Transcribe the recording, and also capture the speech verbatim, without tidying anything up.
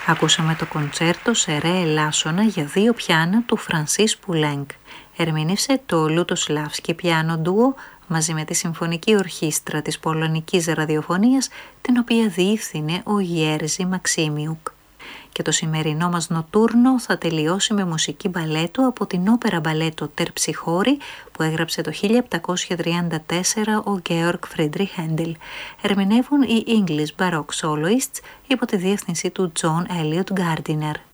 Ακούσαμε το κοντσέρτο σε ρε ελάσσονα για δύο πιάνα του Φρανσίς Πουλέγκ. Ερμηνεύσε το Λουτοσλάβσκι πιάνο ντουο μαζί με τη Συμφωνική Ορχήστρα της Πολωνικής Ραδιοφωνίας, την οποία διεύθυνε ο Γιέρζι Μαξίμιουκ. Και το σημερινό μας νοτούρνο θα τελειώσει με μουσική μπαλέτο από την όπερα μπαλέτο Τερψιχώρη που έγραψε το χίλια επτακόσια τριάντα τέσσερα ο Γκέοργκ Φρίντριχ Χέντελ. Ερμηνεύουν οι English Baroque Soloists υπό τη διεύθυνση του John Elliot Gardiner.